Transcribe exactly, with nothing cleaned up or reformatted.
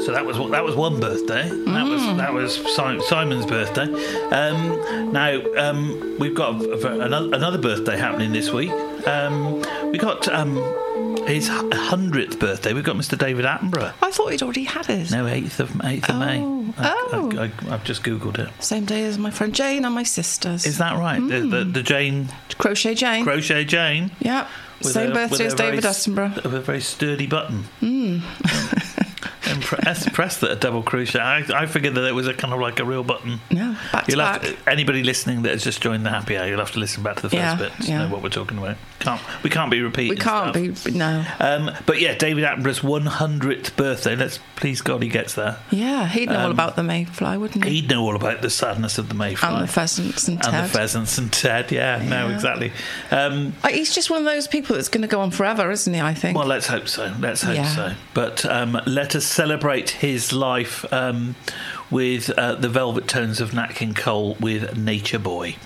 So that was that was one birthday. That Mm. was that was Si- Simon's birthday. Um, now um, we've got a, a, another, another birthday happening this week. Um, we got um, his hundredth birthday. We've got Mister David Attenborough. I thought he'd already had his. No, eighth of eighth of Oh. May. I, Oh. I, I, I've just googled it. Same day as my friend Jane and my sisters. Is that right? The, the, the Jane Crochet Jane. Crochet Jane. Yeah. with Same a- birthday with as a David very, Attenborough. With a very sturdy button. Mm. Impressed, impressed that a double crochet. I, I figured that it was a kind of like a real button. No, back to You'll have back. to, anybody listening that has just joined the happy hour, you'll have to listen back to the first Yeah, bit to yeah. know what we're talking about. Can't we can't be repeating. We can't stuff. be, no. Um, but yeah, David Attenborough's one hundredth birthday. Let's please God he gets there. Yeah, he'd know all Um, about the mayfly, wouldn't he? He'd know all about the sadness of the mayfly And the pheasants and Ted. and the pheasants and Ted. Yeah, no, Yeah. exactly. Um, Uh, He's just one of those people that's going to go on forever, isn't he, I think? Well, let's hope so. Let's hope Yeah. so. But um, let us celebrate his life um, with uh, the velvet tones of Nat King Cole with Nature Boy.